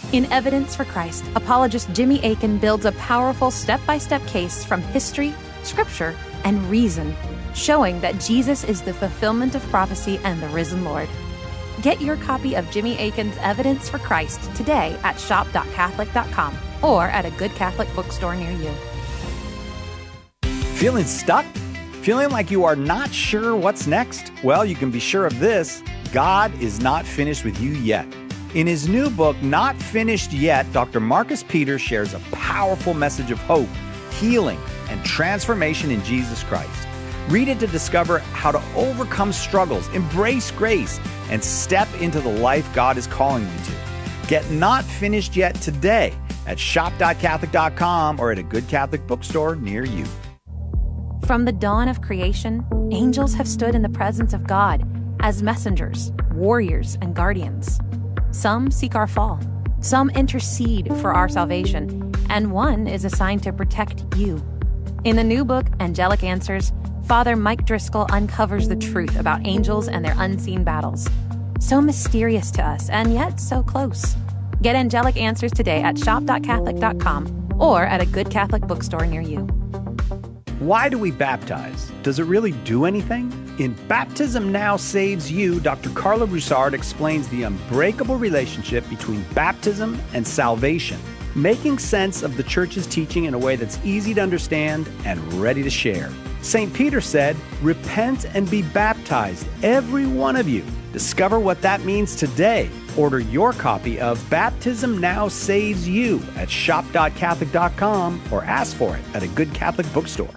In Evidence for Christ, apologist Jimmy Akin builds a powerful step-by-step case from history, scripture, and reason, showing that Jesus is the fulfillment of prophecy and the risen Lord. Get your copy of Jimmy Akin's Evidence for Christ today at shop.catholic.com or at a good Catholic bookstore near you. Feeling stuck? Feeling like you are not sure what's next? Well, you can be sure of this. God is not finished with you yet. In his new book, Not Finished Yet, Dr. Marcus Peters shares a powerful message of hope, healing, and transformation in Jesus Christ. Read it to discover how to overcome struggles, embrace grace, and step into the life God is calling you to. Get Not Finished Yet today at shop.catholic.com or at a good Catholic bookstore near you. From the dawn of creation, angels have stood in the presence of God as messengers, warriors, and guardians. Some seek our fall, some intercede for our salvation, and one is assigned to protect you. In the new book, Angelic Answers, Father Mike Driscoll uncovers the truth about angels and their unseen battles. So mysterious to us, and yet so close. Get Angelic Answers today at shop.catholic.com or at a good Catholic bookstore near you. Why do we baptize? Does it really do anything? In Baptism Now Saves You, Dr. Carla Broussard explains the unbreakable relationship between baptism and salvation, making sense of the Church's teaching in a way that's easy to understand and ready to share. St. Peter said, "Repent and be baptized, every one of you." Discover what that means today. Order your copy of Baptism Now Saves You at shop.catholic.com or ask for it at a good Catholic bookstore.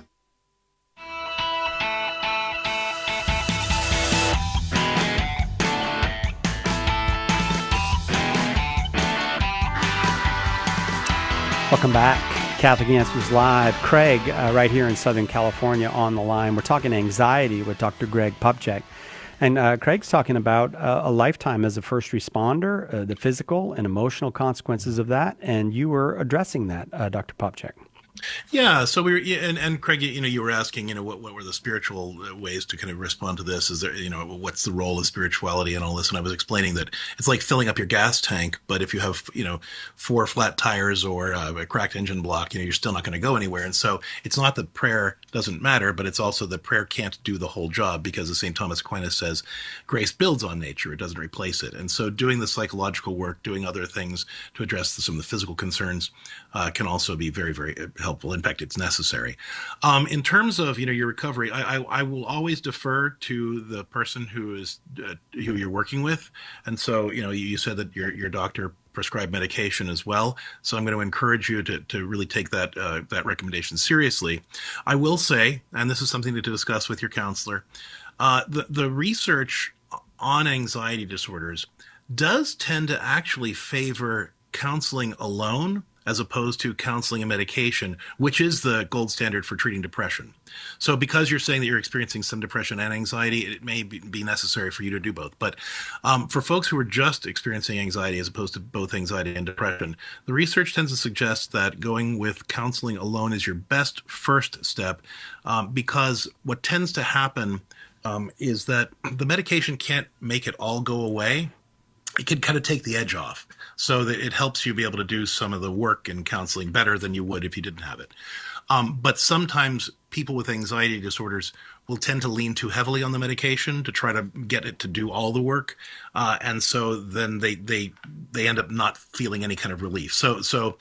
Welcome back. Catholic Answers Live. Craig, right here in Southern California on the line. We're talking anxiety with Dr. Greg Popcak. And Craig's talking about a lifetime as a first responder, the physical and emotional consequences of that. And you were addressing that, Dr. Popcak. Yeah. So we were, and Craig, you were asking, what were the spiritual ways to kind of respond to this? Is there, what's the role of spirituality and all this? And I was explaining that it's like filling up your gas tank, but if you have, 4 flat tires or a cracked engine block, you're still not going to go anywhere. And so it's not that prayer doesn't matter, but it's also that prayer can't do the whole job, because as St. Thomas Aquinas says, grace builds on nature. It doesn't replace it. And so doing the psychological work, doing other things to address some of the physical concerns can also be very, very helpful. In fact, it's necessary. In terms of, your recovery, I will always defer to the person who you're working with. And so, you said that your doctor prescribed medication as well. So I'm going to encourage you to really take that recommendation seriously. I will say, and this is something to discuss with your counselor, the research on anxiety disorders does tend to actually favor counseling alone as opposed to counseling and medication, which is the gold standard for treating depression. So because you're saying that you're experiencing some depression and anxiety, it may be necessary for you to do both. But for folks who are just experiencing anxiety as opposed to both anxiety and depression, the research tends to suggest that going with counseling alone is your best first step, because what tends to happen is that the medication can't make it all go away. It can kind of take the edge off, so that it helps you be able to do some of the work in counseling better than you would if you didn't have it. But sometimes people with anxiety disorders will tend to lean too heavily on the medication to try to get it to do all the work. And so then they end up not feeling any kind of relief. So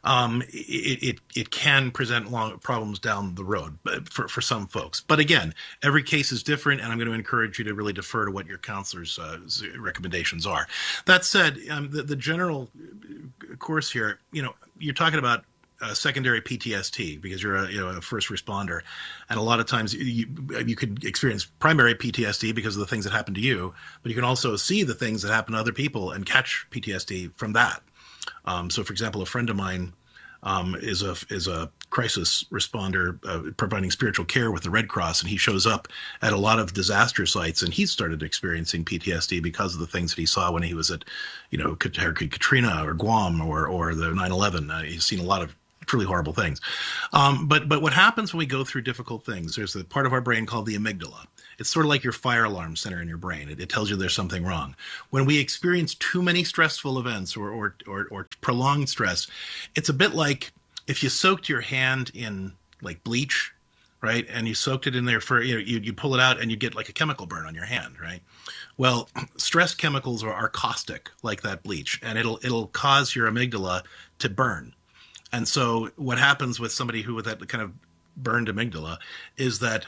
it can present long problems down the road for some folks. But again, every case is different, and I'm going to encourage you to really defer to what your counselor's recommendations are. That said, the general course here, you're talking about secondary PTSD because you're a first responder, and a lot of times you could experience primary PTSD because of the things that happen to you, but you can also see the things that happen to other people and catch PTSD from that. So, for example, a friend of mine is a crisis responder providing spiritual care with the Red Cross, and he shows up at a lot of disaster sites, and he started experiencing PTSD because of the things that he saw when he was at, Hurricane Katrina or Guam or the 9/11. He's seen a lot of truly horrible things. But what happens when we go through difficult things, there's a part of our brain called the amygdala. It's sort of like your fire alarm center in your brain. It tells you there's something wrong. When we experience too many stressful events or prolonged stress, it's a bit like if you soaked your hand in like bleach, right? And you soaked it in there for, you pull it out and you get like a chemical burn on your hand, right? Well, stress chemicals are caustic, like that bleach, and it'll cause your amygdala to burn. And so what happens with somebody with that kind of burned amygdala is that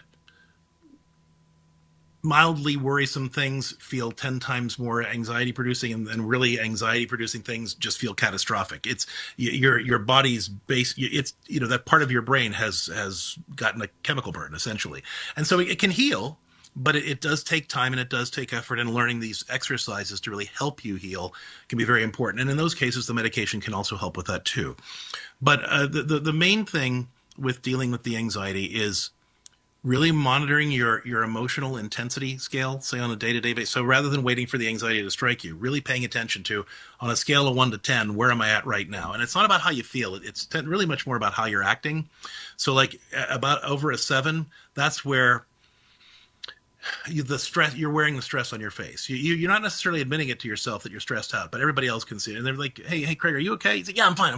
mildly worrisome things feel 10 times more anxiety producing, and really anxiety producing things just feel catastrophic. It's your body's base. It's, that part of your brain has gotten a chemical burn essentially. And so it can heal, but it does take time and it does take effort, and learning these exercises to really help you heal can be very important. And in those cases, the medication can also help with that too. But the main thing with dealing with the anxiety is really monitoring your emotional intensity scale, say on a day-to-day basis. So rather than waiting for the anxiety to strike you, really paying attention to, on a scale of 1 to 10, where am I at right now? And it's not about how you feel. It's really much more about how you're acting. So like about over a 7, that's where you're wearing the stress on your face. You're not necessarily admitting it to yourself that you're stressed out, but everybody else can see it. And they're like, hey, Craig, are you okay? He's like, yeah, I'm fine.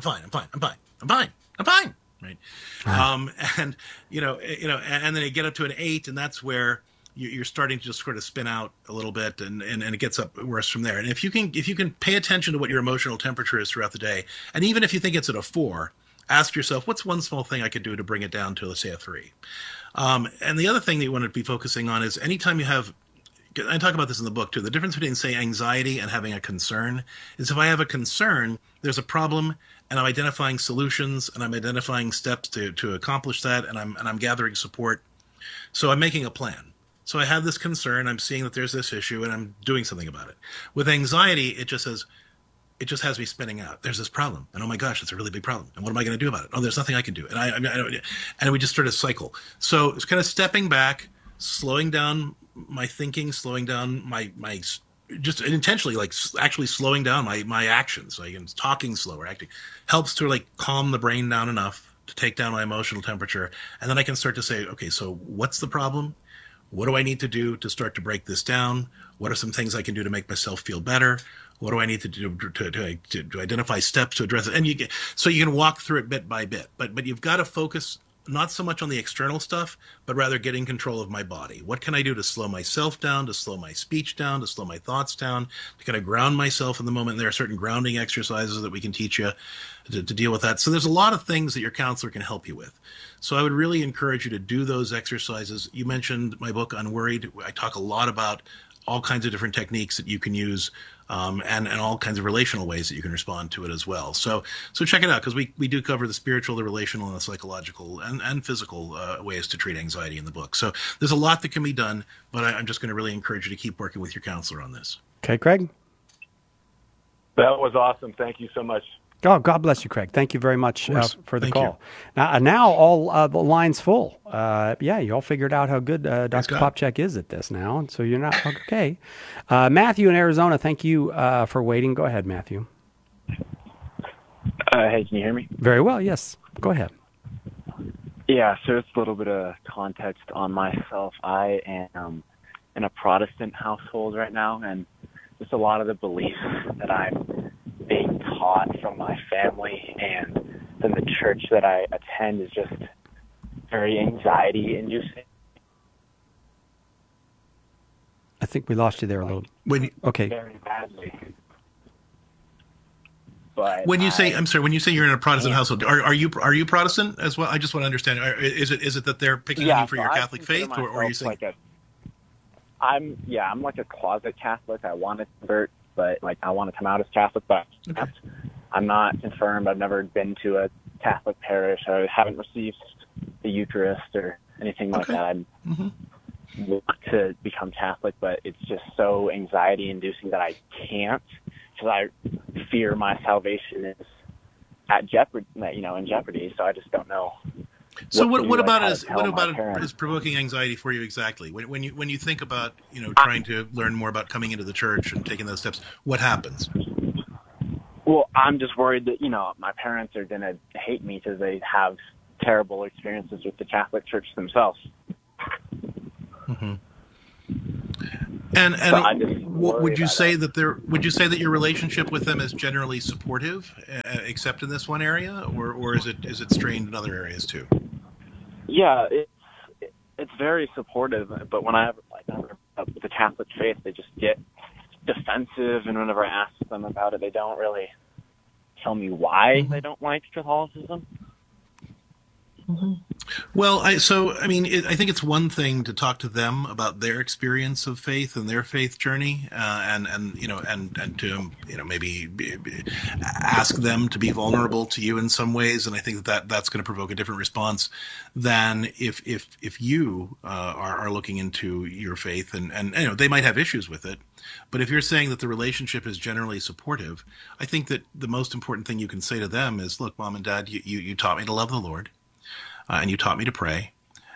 Right. And and then you get up to an 8, and that's where you're starting to just sort of spin out a little bit, and it gets up worse from there. And if you can pay attention to what your emotional temperature is throughout the day, and even if you think it's at a 4, ask yourself, what's one small thing I could do to bring it down to, let's say, a 3? And the other thing that you want to be focusing on is anytime you have, I talk about this in the book too, the difference between, say, anxiety and having a concern is if I have a concern, there's a problem, and I'm identifying solutions, and I'm identifying steps to accomplish that, and I'm gathering support. So I'm making a plan. So I have this concern, I'm seeing that there's this issue, and I'm doing something about it. With anxiety, it just has me spinning out. There's this problem, and oh my gosh, it's a really big problem. And what am I going to do about it? Oh, there's nothing I can do. And we just sort of cycle. So it's kind of stepping back, slowing down my thinking, slowing down my just intentionally, like actually slowing down my actions. Like talking slower, acting helps to like calm the brain down enough to take down my emotional temperature, and then I can start to say, okay, so what's the problem? What do I need to do to start to break this down? What are some things I can do to make myself feel better? What do I need to do to identify steps to address it? And you can walk through it bit by bit, but you've got to focus not so much on the external stuff, but rather getting control of my body. What can I do to slow myself down, to slow my speech down, to slow my thoughts down, to kind of ground myself in the moment? And there are certain grounding exercises that we can teach you to deal with that. So there's a lot of things that your counselor can help you with. So I would really encourage you to do those exercises. You mentioned my book, Unworried. I talk a lot about all kinds of different techniques that you can use, and all kinds of relational ways that you can respond to it as well. So check it out, because we do cover the spiritual, the relational, and the psychological and physical ways to treat anxiety in the book. So there's a lot that can be done, but I'm just going to really encourage you to keep working with your counselor on this. Okay, Craig? That was awesome. Thank you so much. Oh, God bless you, Craig. Thank you very much for the call. Now all the line's full. You all figured out how good Dr. Popcak is at this now, so you're not okay. Matthew in Arizona, thank you for waiting. Go ahead, Matthew. Hey, can you hear me? Very well, yes. Go ahead. Yeah, so it's a little bit of context on myself. I am in a Protestant household right now, and just a lot of the beliefs that I'm being taught from my family and then the church that I attend is just very anxiety-inducing. I think we lost you there a little. Okay. Very badly. But when you say you're in a Protestant household, are you Protestant as well? I just want to understand. Is it that they're picking on you for your Catholic faith, or are you saying? I'm like a closet Catholic. I want to convert, but I want to come out as Catholic, but okay. I'm not confirmed. I've never been to a Catholic parish. I haven't received the Eucharist or anything like that. I want to become Catholic, but it's just so anxiety-inducing that I can't, because I fear my salvation is at jeopardy. In jeopardy. So I just don't know. So what about is provoking anxiety for you exactly? When you think about trying to learn more about coming into the church and taking those steps, what happens? Well, I'm just worried that my parents are going to hate me because they have terrible experiences with the Catholic Church themselves. Mm-hmm. And So I just would you worry say about that would you say that your relationship with them is generally supportive, except in this one area, or is it strained in other areas too? Yeah, it's very supportive, but when I with the Catholic faith, they just get defensive, and whenever I ask them about it, they don't really tell me why they don't like Catholicism. Well, I think it's one thing to talk to them about their experience of faith and their faith journey, and to maybe ask them to be vulnerable to you in some ways, and I think that's going to provoke a different response than if you are looking into your faith, and they might have issues with it, but if you're saying that the relationship is generally supportive, I think that the most important thing you can say to them is, look, Mom and Dad, you taught me to love the Lord. And you taught me to pray,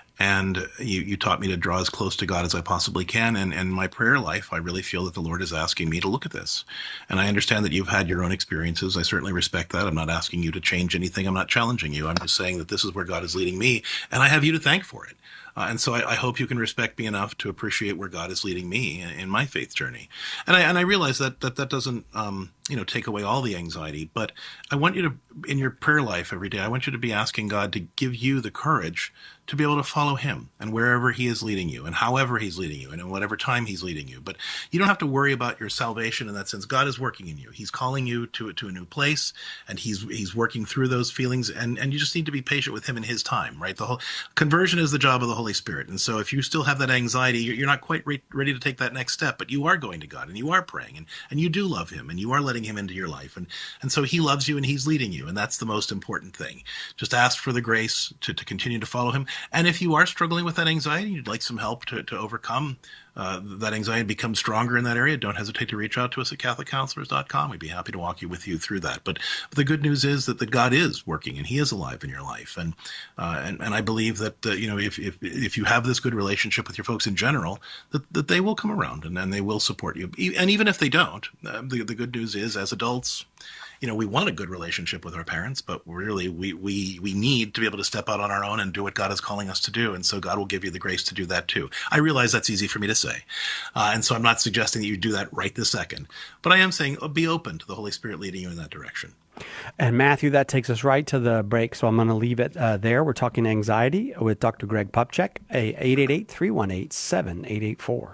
and you taught me to draw as close to God as I possibly can. And in my prayer life, I really feel that the Lord is asking me to look at this. And I understand that you've had your own experiences. I certainly respect that. I'm not asking you to change anything. I'm not challenging you. I'm just saying that this is where God is leading me, and I have you to thank for it. And so I hope you can respect me enough to appreciate where God is leading me in my faith journey. And I realize that doesn't take away all the anxiety, but I want you to, in your prayer life every day, I want you to be asking God to give you the courage to be able to follow him, and wherever he is leading you, and however he's leading you, and in whatever time he's leading you. But you don't have to worry about your salvation in that sense. God is working in you. He's calling you to a new place, and he's working through those feelings, and you just need to be patient with him in his time, right? The whole conversion is the job of the Holy Spirit. And so if you still have that anxiety, you're not quite ready to take that next step, but you are going to God, and you are praying, and you do love him, and you are letting him into your life. And so he loves you, and he's leading you. And that's the most important thing. Just ask for the grace to continue to follow him. And if you are struggling with that anxiety, you'd like some help to overcome that anxiety and become stronger in that area, don't hesitate to reach out to us at CatholicCounselors.com. We'd be happy to walk you through that. But the good news is that God is working, and he is alive in your life. And I believe that, if you have this good relationship with your folks in general, that they will come around and they will support you. And even if they don't, the good news is, as adults, we want a good relationship with our parents, but really we need to be able to step out on our own and do what God is calling us to do. And so God will give you the grace to do that too. I realize that's easy for me to say. And so I'm not suggesting that you do that right this second, but I am saying be open to the Holy Spirit leading you in that direction. And Matthew, that takes us right to the break, so I'm going to leave it there. We're talking anxiety with Dr. Greg Popcak, 888-318-7884.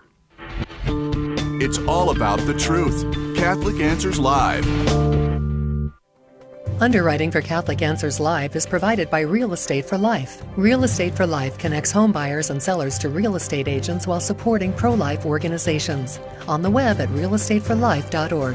It's all about the truth. Catholic Answers Live. Underwriting for Catholic Answers Live is provided by Real Estate for Life. Real Estate for Life connects home buyers and sellers to real estate agents while supporting pro-life organizations. On the web at realestateforlife.org.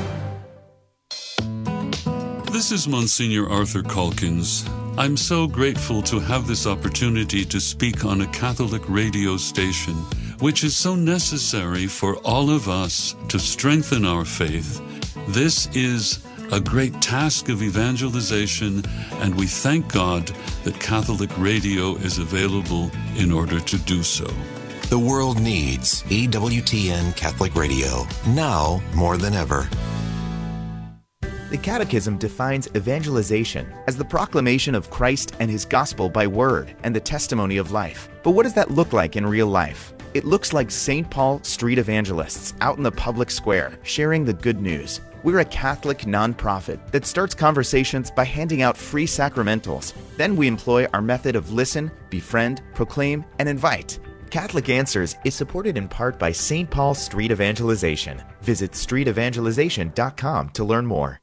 This is Monsignor Arthur Calkins. I'm so grateful to have this opportunity to speak on a Catholic radio station, which is so necessary for all of us to strengthen our faith. This is a great task of evangelization, and we thank God that Catholic radio is available in order to do so. The world needs EWTN Catholic Radio, now more than ever. The Catechism defines evangelization as the proclamation of Christ and his gospel by word and the testimony of life. But what does that look like in real life? It looks like St. Paul street evangelists out in the public square sharing the good news. We're a Catholic nonprofit that starts conversations by handing out free sacramentals. Then we employ our method of listen, befriend, proclaim, and invite. Catholic Answers is supported in part by St. Paul Street Evangelization. Visit streetevangelization.com to learn more.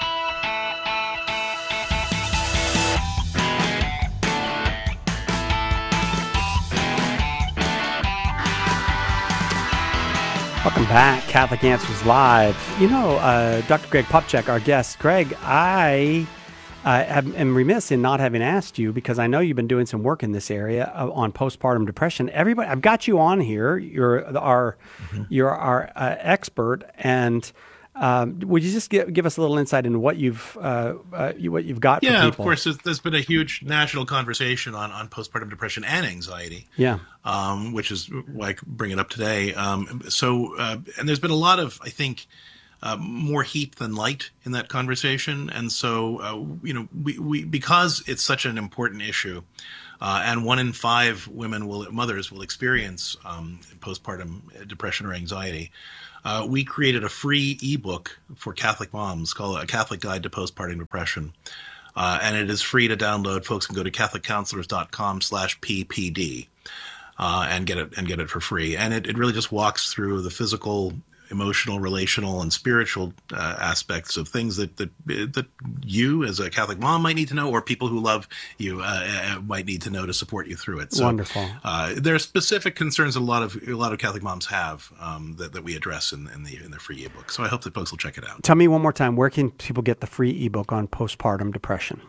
Welcome back, Catholic Answers Live. Dr. Greg Popcak, our guest. Greg, I am remiss in not having asked you, because I know you've been doing some work in this area on postpartum depression. Everybody, I've got you on here. You're our expert, and would you just give us a little insight into what you've got for people? Yeah, of course. There's been a huge national conversation on postpartum depression and anxiety. Yeah. Which is why I bring it up today. And there's been a lot of, I think, more heat than light in that conversation. And so, we because it's such an important issue, And 1 in 5 mothers will experience postpartum depression or anxiety. We created a free ebook for Catholic moms called A Catholic Guide to Postpartum Depression. And it is free to download. Folks can go to CatholicCounselors.com/PPD and get it for free. And it really just walks through the physical, emotional, relational, and spiritual aspects of things that you as a Catholic mom might need to know, or people who love you might need to know to support you through it. So, wonderful. There are specific concerns that a lot of Catholic moms have that we address in the free ebook. So I hope that folks will check it out. Tell me one more time, where can people get the free ebook on postpartum depression?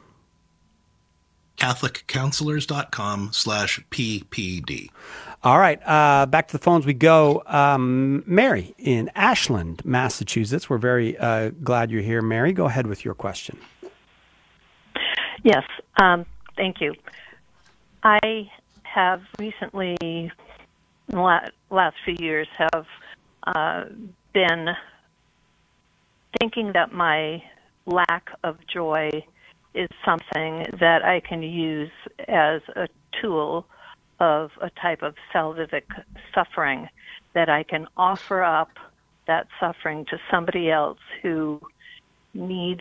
CatholicCounselors.com/PPD. All right, back to the phones we go. Mary in Ashland, Massachusetts. We're very glad you're here, Mary. Go ahead with your question. Yes, thank you. I have recently, in the last few years, have been thinking that my lack of joy is something that I can use as a tool of a type of salvific suffering, that I can offer up that suffering to somebody else who needs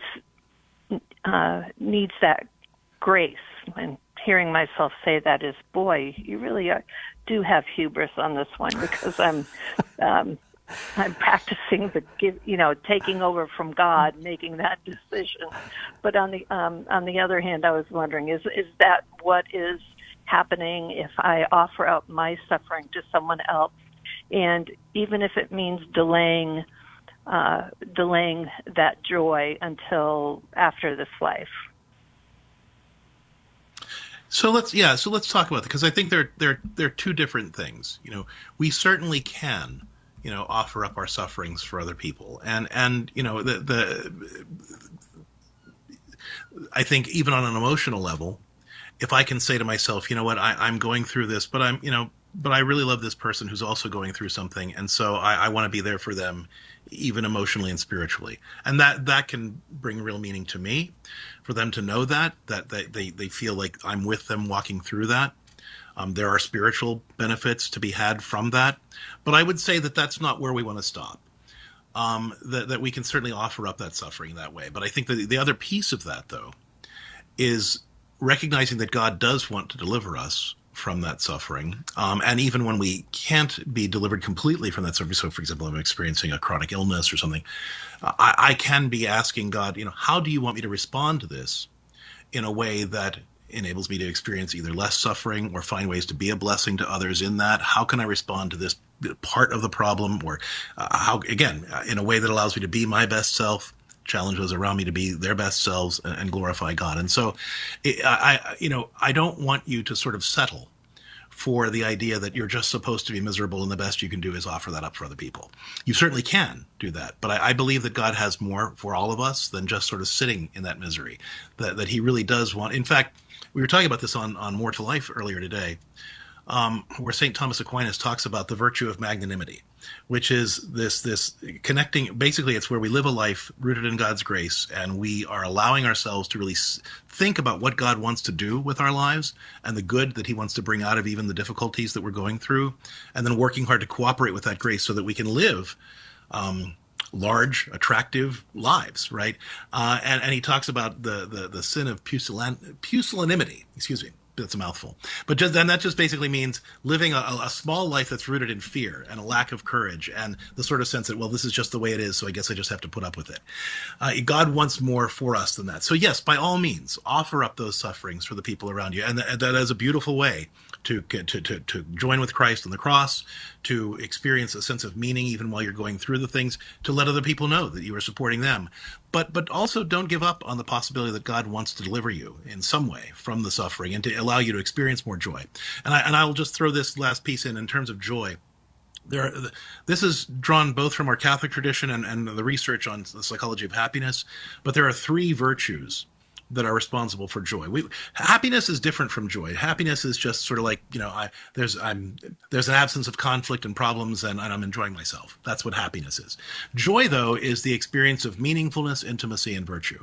that grace. And hearing myself say that is, boy, you really do have hubris on this one, because I'm practicing taking over from God, making that decision. But on the other hand, I was wondering, is that what is happening if I offer out my suffering to someone else, and even if it means delaying that joy until after this life? So let's talk about that, because I think there are two different things. We certainly can offer up our sufferings for other people, and I think even on an emotional level, if I can say to myself, you know what, I'm going through this, but but I really love this person who's also going through something, and so I want to be there for them, even emotionally and spiritually, and that can bring real meaning to me, for them to know that they feel like I'm with them walking through that. There are spiritual benefits to be had from that, but I would say that that's not where we want to stop. That we can certainly offer up that suffering that way, but I think that the other piece of that, though, is recognizing that God does want to deliver us from that suffering, and even when we can't be delivered completely from that suffering. So, for example, I'm experiencing a chronic illness or something, I can be asking God, how do you want me to respond to this in a way that enables me to experience either less suffering or find ways to be a blessing to others in that? How can I respond to this part of the problem, or how, again, in a way that allows me to be my best self, challenge those around me to be their best selves, and glorify God. And so I don't want you to sort of settle for the idea that you're just supposed to be miserable and the best you can do is offer that up for other people. You certainly can do that, but I believe that God has more for all of us than just sort of sitting in that misery, that he really does want. In fact, we were talking about this on More to Life earlier today, where St. Thomas Aquinas talks about the virtue of magnanimity, which is this connecting. Basically, it's where we live a life rooted in God's grace, and we are allowing ourselves to really think about what God wants to do with our lives and the good that he wants to bring out of even the difficulties that we're going through, and then working hard to cooperate with that grace so that we can live large, attractive lives, right? And he talks about the sin of pusillanimity. Excuse me. That's a mouthful. But then that just basically means living a small life that's rooted in fear and a lack of courage, and the sort of sense that, well, this is just the way it is, so I guess I just have to put up with it. God wants more for us than that. So yes, by all means, offer up those sufferings for the people around you. And that is a beautiful way to join with Christ on the cross, to experience a sense of meaning even while you're going through the things, to let other people know that you are supporting them. But also don't give up on the possibility that God wants to deliver you in some way from the suffering and to allow you to experience more joy. And I'll just throw this last piece in terms of joy. This is drawn both from our Catholic tradition and the research on the psychology of happiness, but there are 3 virtues that are responsible for joy. Happiness is different from joy. Happiness is just sort of like, there's an absence of conflict and problems, and I'm enjoying myself. That's what happiness is. Joy, though, is the experience of meaningfulness, intimacy, and virtue.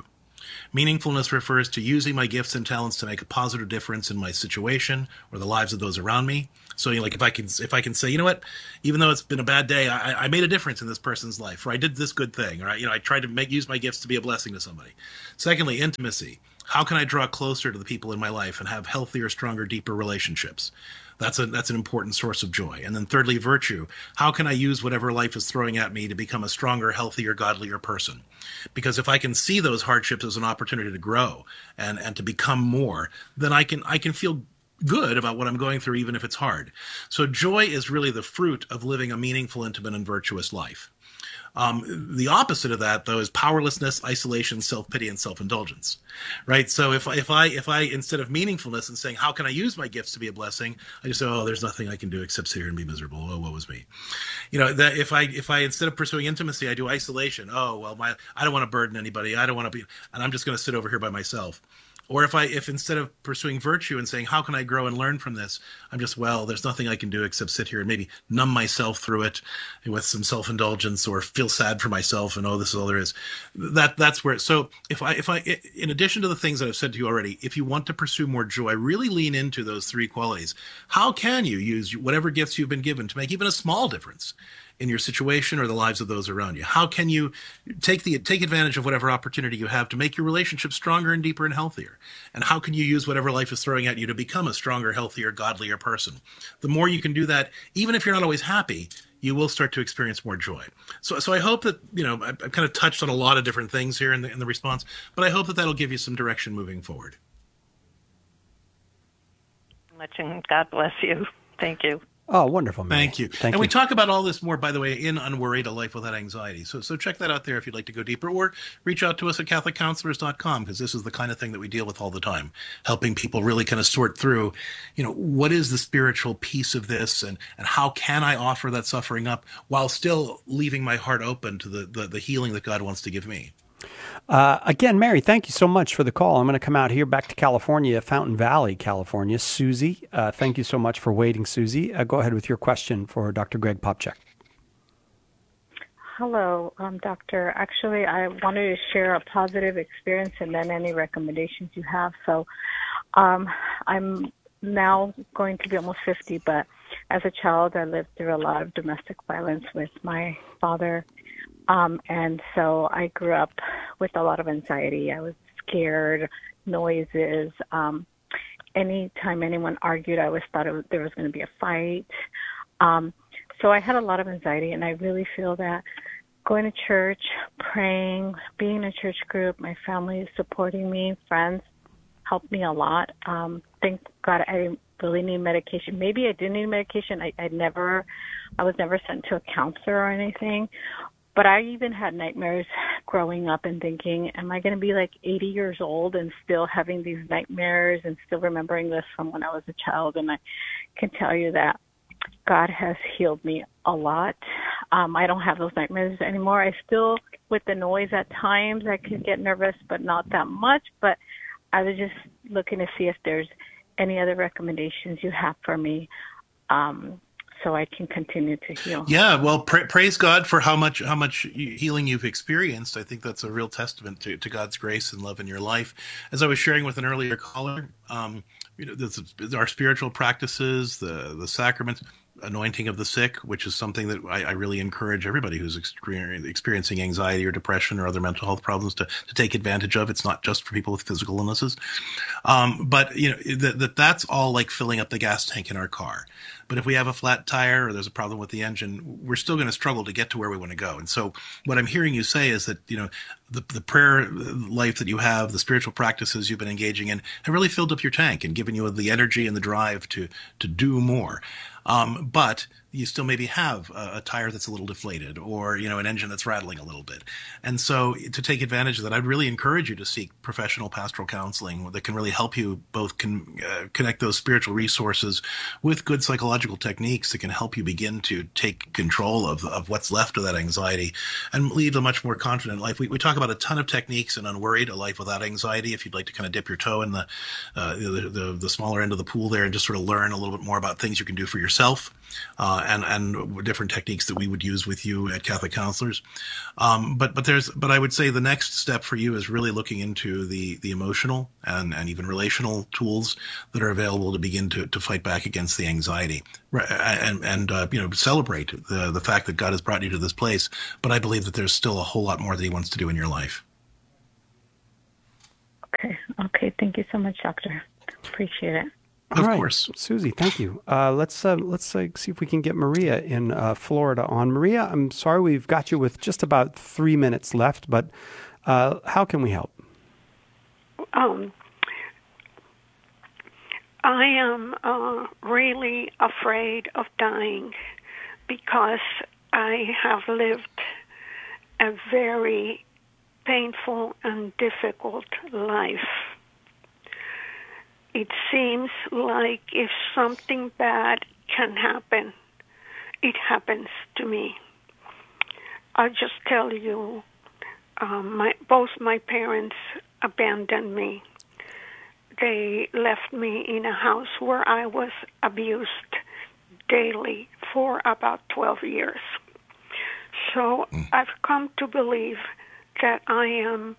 Meaningfulness refers to using my gifts and talents to make a positive difference in my situation or the lives of those around me. So, like if I can say, you know what, even though it's been a bad day, I made a difference in this person's life, or I did this good thing, or I tried to use my gifts to be a blessing to somebody. Secondly, intimacy. How can I draw closer to the people in my life and have healthier, stronger, deeper relationships? That's an important source of joy. And then thirdly, virtue. How can I use whatever life is throwing at me to become a stronger, healthier, godlier person? Because if I can see those hardships as an opportunity to grow and to become more, then I can feel good about what I'm going through, even if it's hard. So joy is really the fruit of living a meaningful, intimate, and virtuous life. The opposite of that, though, is powerlessness, isolation, self-pity, and self-indulgence, right? So if I instead of meaningfulness and saying, how can I use my gifts to be a blessing, I just say, oh, there's nothing I can do except sit here and be miserable. Oh, woe is me. That if I instead of pursuing intimacy, I do isolation. Oh, well, I don't want to burden anybody. I don't want to be, and I'm just going to sit over here by myself. Or if instead of pursuing virtue and saying, how can I grow and learn from this, I'm just, well, there's nothing I can do except sit here and maybe numb myself through it with some self-indulgence or feel sad for myself and, oh, this is all there is. That's where, so if I, in addition to the things that I've said to you already, if you want to pursue more joy, really lean into those three qualities. How can you use whatever gifts you've been given to make even a small difference in your situation or the lives of those around you? How can you take advantage of whatever opportunity you have to make your relationship stronger and deeper and healthier? And how can you use whatever life is throwing at you to become a stronger, healthier, godlier person? The more you can do that, even if you're not always happy, you will start to experience more joy. So I hope that, I've kind of touched on a lot of different things here in the response, but I hope that that'll give you some direction moving forward. Much, and God bless you. Thank you. Oh, wonderful, Mary. Thank you. And we talk about all this more, by the way, in Unworried, A Life Without Anxiety. So check that out there if you'd like to go deeper, or reach out to us at CatholicCounselors.com, because this is the kind of thing that we deal with all the time, helping people really kind of sort through, what is the spiritual piece of this, and how can I offer that suffering up while still leaving my heart open to the healing that God wants to give me. Again, Mary, thank you so much for the call. I'm going to come out here back to California, Fountain Valley, California. Susie, thank you so much for waiting, Susie. Go ahead with your question for Dr. Greg Popcak. Hello, Doctor. Actually, I wanted to share a positive experience and then any recommendations you have. So I'm now going to be almost 50, but as a child, I lived through a lot of domestic violence with my father. And so I grew up with a lot of anxiety. I was scared, noises. Anytime anyone argued, I always thought there was going to be a fight. So I had a lot of anxiety, and I really feel that going to church, praying, being in a church group, my family is supporting me, friends helped me a lot. Thank God I didn't really need medication. Maybe I didn't need medication. I was never sent to a counselor or anything. But I even had nightmares growing up and thinking, am I going to be like 80 years old and still having these nightmares and still remembering this from when I was a child? And I can tell you that God has healed me a lot. I don't have those nightmares anymore. I still, with the noise at times, I could get nervous, but not that much. But I was just looking to see if there's any other recommendations you have for me. So I can continue to heal. Yeah, well, praise God for how much healing you've experienced. I think that's a real testament to God's grace and love in your life. As I was sharing with an earlier caller, our spiritual practices, the sacraments, anointing of the sick, which is something that I really encourage everybody who's experiencing anxiety or depression or other mental health problems to take advantage of. It's not just for people with physical illnesses. But that's all like filling up the gas tank in our car. But if we have a flat tire or there's a problem with the engine, we're still going to struggle to get to where we want to go. And so what I'm hearing you say is that, the prayer life that you have, the spiritual practices you've been engaging in have really filled up your tank and given you the energy and the drive to do more. But you still maybe have a tire that's a little deflated or, an engine that's rattling a little bit. And so to take advantage of that, I'd really encourage you to seek professional pastoral counseling that can really help you both connect those spiritual resources with good psychological techniques that can help you begin to take control of what's left of that anxiety and lead a much more confident life. We talk about a ton of techniques in Unworried, A Life Without Anxiety. If you'd like to kind of dip your toe in the smaller end of the pool there and just sort of learn a little bit more about things you can do for yourself. and different techniques that we would use with you at Catholic Counselors. But I would say the next step for you is really looking into the emotional and even relational tools that are available to begin to fight back against the anxiety and celebrate the fact that God has brought you to this place. But I believe that there's still a whole lot more that he wants to do in your life. Okay. Thank you so much, Doctor. Appreciate it. All right, Susie, thank you. Let's see if we can get Maria in Florida on. Maria, I'm sorry we've got you with just about 3 minutes left, but how can we help? I am really afraid of dying because I have lived a very painful and difficult life. It seems like if something bad can happen, it happens to me. I'll just tell you, both my parents abandoned me. They left me in a house where I was abused daily for about 12 years. So I've come to believe that I am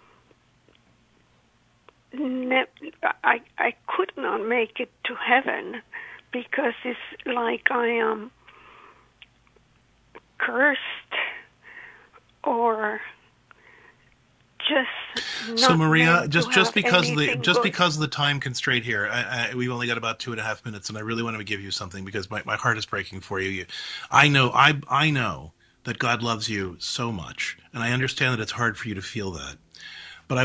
I could not make it to heaven because it's like I am cursed or just not. So Maria, just because because of the time constraint here, we've only got about 2.5 minutes, and I really want to give you something because my heart is breaking for you. I know that God loves you so much, and I understand that it's hard for you to feel that. But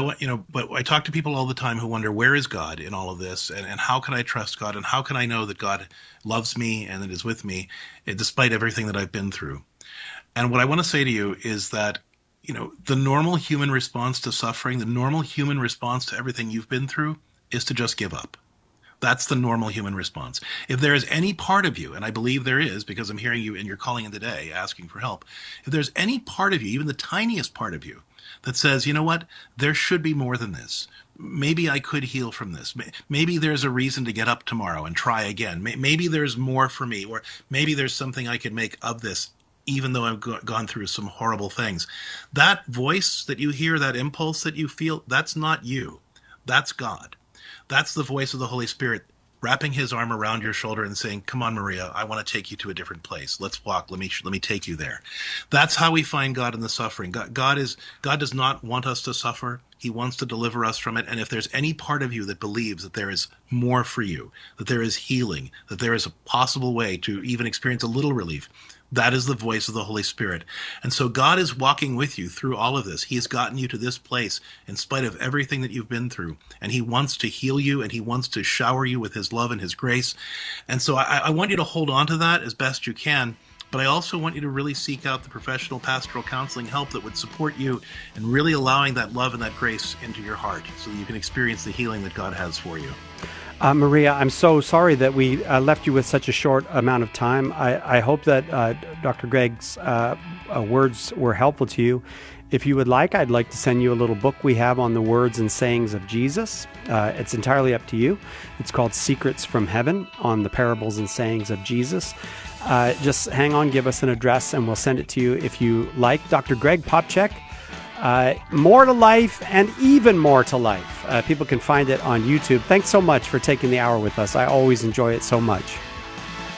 I talk to people all the time who wonder, where is God in all of this? And how can I trust God? And how can I know that God loves me and that is with me despite everything that I've been through? And what I want to say to you is that, the normal human response to suffering, the normal human response to everything you've been through is to just give up. That's the normal human response. If there is any part of you, and I believe there is because I'm hearing you and you're calling in today asking for help, if there's any part of you, even the tiniest part of you, that says, you know what, there should be more than this. Maybe I could heal from this. Maybe there's a reason to get up tomorrow and try again. Maybe there's more for me, or maybe there's something I could make of this, even though I've gone through some horrible things. That voice that you hear, that impulse that you feel, that's not you. That's God. That's the voice of the Holy Spirit wrapping his arm around your shoulder and saying, come on, Maria, I want to take you to a different place. Let's walk. Let me take you there. That's how we find God in the suffering. God does not want us to suffer. He wants to deliver us from it. And if there's any part of you that believes that there is more for you, that there is healing, that there is a possible way to even experience a little relief, that is the voice of the Holy Spirit. And so God is walking with you through all of this. He has gotten you to this place in spite of everything that you've been through. And he wants to heal you, and he wants to shower you with his love and his grace. And so I want you to hold on to that as best you can. But I also want you to really seek out the professional pastoral counseling help that would support you in really allowing that love and that grace into your heart so that you can experience the healing that God has for you. Maria, I'm so sorry that we left you with such a short amount of time. I hope that Dr. Greg's words were helpful to you. If you would like, I'd like to send you a little book we have on the words and sayings of Jesus. It's entirely up to you. It's called Secrets from Heaven on the parables and sayings of Jesus. Just hang on, give us an address, and we'll send it to you if you like. Dr. Greg Popcak, More to Life and Even More to Life. People can find it on YouTube. Thanks so much for taking the hour with us. I always enjoy it so much.